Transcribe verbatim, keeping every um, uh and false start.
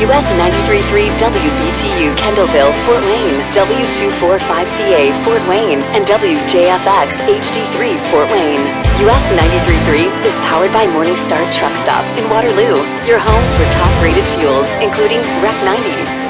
U S ninety-three point three W B T U Kendallville, Fort Wayne, W two forty-five C A Fort Wayne, and W J F X H D three Fort Wayne. U S ninety-three point three is powered by Morningstar Truck Stop in Waterloo, your home for top-rated fuels, including R E C ninety.